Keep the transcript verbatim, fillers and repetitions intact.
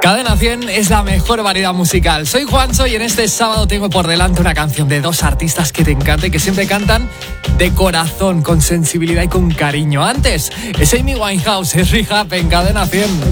Cadena cien es la mejor variedad musical. Soy Juancho y en este sábado tengo por delante una canción de dos artistas que te encanta y que siempre cantan de corazón, con sensibilidad y con cariño. Antes es Amy Winehouse, es Rehab en Cadena cien.